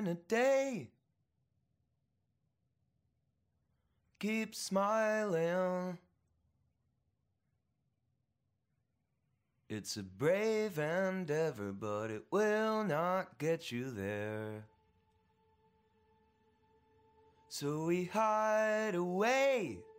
a day. Keep smiling. It's a brave endeavor, but it will not get you there. So we hide away